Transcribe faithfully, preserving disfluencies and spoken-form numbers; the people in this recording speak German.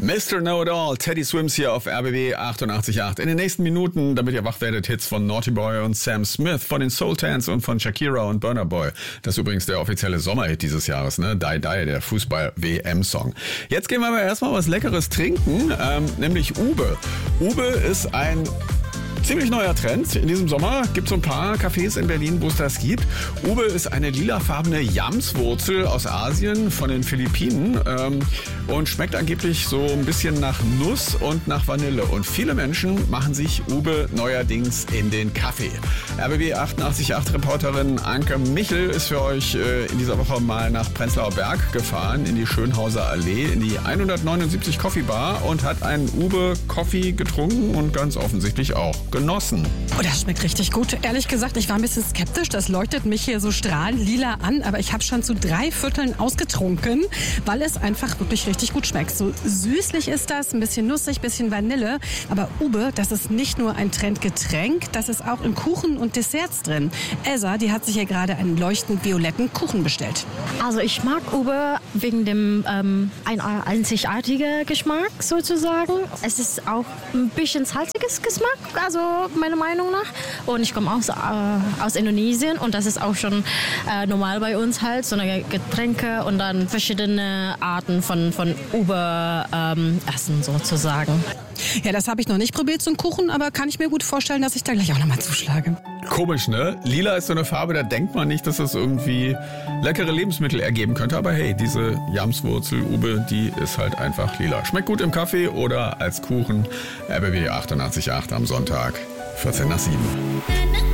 Mister Know-It-All, Teddy Swims hier auf R B B achtundachtzig Komma acht. In den nächsten Minuten, damit ihr wach werdet, Hits von Naughty Boy und Sam Smith, von den Sultans und von Shakira und Burna Boy. Das ist übrigens der offizielle Sommerhit dieses Jahres, ne? Die Die, der Fußball-W M-Song. Jetzt gehen wir aber erstmal was Leckeres trinken, ähm, nämlich Ube. Ube ist ein ziemlich neuer Trend. In diesem Sommer gibt es so ein paar Cafés in Berlin, wo es das gibt. Ube ist eine lilafarbene Yamswurzel aus Asien, von den Philippinen, ähm, und schmeckt angeblich so ein bisschen nach Nuss und nach Vanille. Und viele Menschen machen sich Ube neuerdings in den Kaffee. R B B achtundachtzig Komma acht Reporterin Anke Michel ist für euch äh, in dieser Woche mal nach Prenzlauer Berg gefahren, in die Schönhauser Allee, in die hundertneunundsiebzig Coffee Bar und hat einen Ube Coffee getrunken und ganz offensichtlich auch genossen. Oh, das schmeckt richtig gut. Ehrlich gesagt, ich war ein bisschen skeptisch. Das leuchtet mich hier so strahlend lila an, aber ich habe schon zu drei Vierteln ausgetrunken, weil es einfach wirklich richtig gut schmeckt. So süßlich ist das, ein bisschen nussig, ein bisschen Vanille. Aber Ube, das ist nicht nur ein Trendgetränk, das ist auch in Kuchen und Desserts drin. Elsa, die hat sich hier gerade einen leuchtend violetten Kuchen bestellt. Also ich mag Ube wegen dem ähm, ein, einzigartigen Geschmack sozusagen. Es ist auch ein bisschen salziges Geschmack, also meiner Meinung nach. Und ich komme aus, äh, aus Indonesien und das ist auch schon äh, normal bei uns halt, so eine Getränke und dann verschiedene Arten von, von Ube ähm, essen sozusagen. Ja, das habe ich noch nicht probiert, so einen Kuchen, aber kann ich mir gut vorstellen, dass ich da gleich auch nochmal zuschlage. Komisch, ne? Lila ist so eine Farbe, da denkt man nicht, dass das irgendwie leckere Lebensmittel ergeben könnte. Aber hey, diese Yamswurzel, Ube, die ist halt einfach lila. Schmeckt gut im Kaffee oder als Kuchen. R B B achtundachtzig Komma acht am Sonntag, vierzehn nach sieben.